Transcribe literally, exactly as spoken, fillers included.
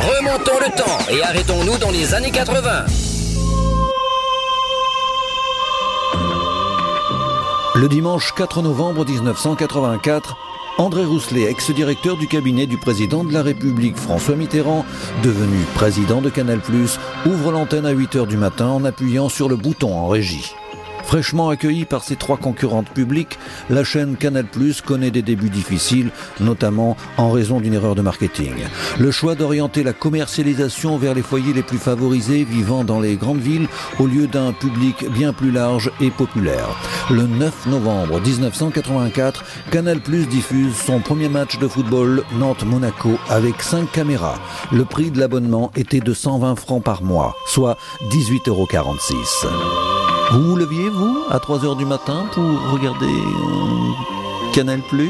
Remontons le temps et arrêtons-nous dans les années quatre-vingts. Le dimanche quatre novembre dix-neuf cent quatre-vingt-quatre, André Rousselet, ex-directeur du cabinet du président de la République François Mitterrand, devenu président de Canal plus, ouvre l'antenne à huit heures du matin en appuyant sur le bouton en régie. Fraîchement accueillie par ses trois concurrentes publiques, la chaîne Canal plus connaît des débuts difficiles, notamment en raison d'une erreur de marketing. Le choix d'orienter la commercialisation vers les foyers les plus favorisés vivant dans les grandes villes au lieu d'un public bien plus large et populaire. Le neuf novembre dix-neuf cent quatre-vingt-quatre, Canal plus diffuse son premier match de football Nantes-Monaco avec cinq caméras. Le prix de l'abonnement était de cent vingt francs par mois, soit dix-huit euros quarante-six. Vous vous leviez, vous, à trois heures du matin pour regarder euh, Canal plus ?